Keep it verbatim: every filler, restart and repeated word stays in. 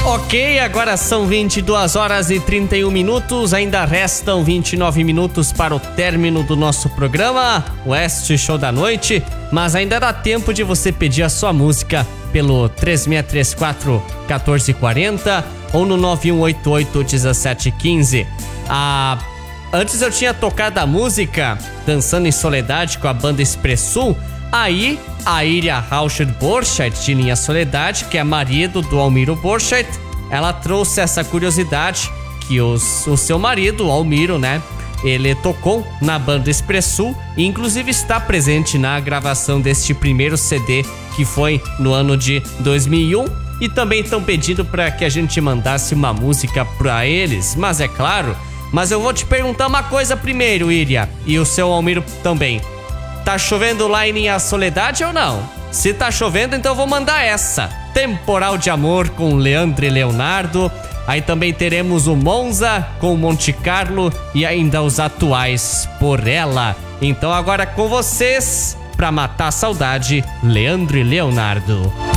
Ok, agora são vinte e duas horas e trinta e um minutos, ainda restam vinte e nove minutos para o término do nosso programa, Oeste Show da Noite, mas ainda dá tempo de você pedir a sua música pelo três seis três quatro, um quatro quatro zero ou no nove um oito oito, um sete um cinco. Ah, antes eu tinha tocado a música Dançando em Soledade com a banda Expressul. Aí, a Iria Rauschert Borchardt, de Linha Soledade, que é marido do Almiro Borchardt, ela trouxe essa curiosidade que os, o seu marido, o Almiro, né, ele tocou na banda Expressul e inclusive está presente na gravação deste primeiro C D, que foi no ano de dois mil e um, e também estão pedindo para que a gente mandasse uma música para eles, mas é claro, mas eu vou te perguntar uma coisa primeiro, Iria, e o seu Almiro também. Tá chovendo lá em Linha Soledade ou não? Se tá chovendo, então eu vou mandar essa. Temporal de Amor com Leandro e Leonardo. Aí também teremos o Monza com Monte Carlo e ainda os atuais Por Ela. Então agora com vocês, pra matar a saudade, Leandro e Leonardo.